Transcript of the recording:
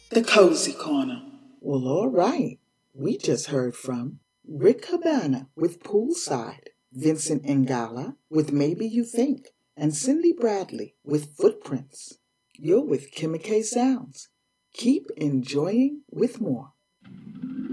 The Cozy Corner. Well, all right. We just heard from Rick Cabana with Poolside, Vincent Ingala with Maybe You Think, and Cindy Bradley with Footprints. You're with Kimmy K Sounds. Keep enjoying with more.